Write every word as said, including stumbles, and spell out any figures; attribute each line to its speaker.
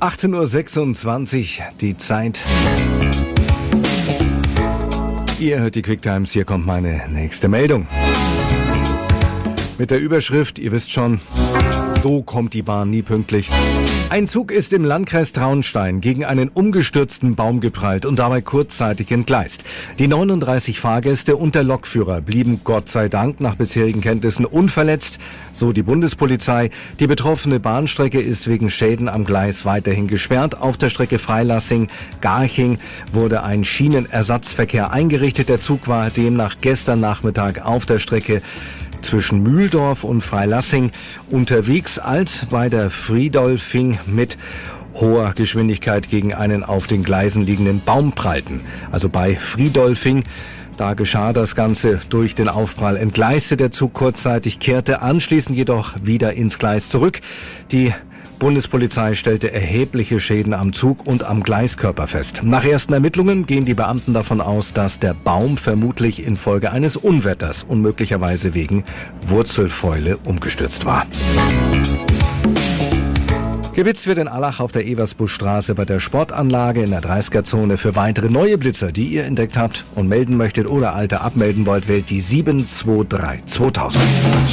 Speaker 1: achtzehn Uhr sechsundzwanzig, die Zeit. Ihr hört die Quicktimes, hier kommt meine nächste Meldung. Mit der Überschrift, ihr wisst schon, so kommt die Bahn nie pünktlich. Ein Zug ist im Landkreis Traunstein gegen einen umgestürzten Baum geprallt und dabei kurzzeitig entgleist. Die neununddreißig Fahrgäste und der Lokführer blieben Gott sei Dank nach bisherigen Kenntnissen unverletzt, so die Bundespolizei. Die betroffene Bahnstrecke ist wegen Schäden am Gleis weiterhin gesperrt. Auf der Strecke Freilassing-Garching wurde ein Schienenersatzverkehr eingerichtet. Der Zug war demnach gestern Nachmittag auf der Strecke zwischen Mühldorf und Freilassing unterwegs, als bei der Friedolfing mit hoher Geschwindigkeit gegen einen auf den Gleisen liegenden Baum prallten. Also bei Friedolfing, da geschah das Ganze durch den Aufprall. Entgleiste der Zug kurzzeitig, kehrte anschließend jedoch wieder ins Gleis zurück. Die Bundespolizei stellte erhebliche Schäden am Zug und am Gleiskörper fest. Nach ersten Ermittlungen gehen die Beamten davon aus, dass der Baum vermutlich infolge eines Unwetters und möglicherweise wegen Wurzelfäule umgestürzt war. Geblitzt wird in Allach auf der Eversbuschstraße bei der Sportanlage in der dreißiger-Zone. Für weitere neue Blitzer, die ihr entdeckt habt und melden möchtet oder alte abmelden wollt, wählt die sieben zwei drei zweitausend.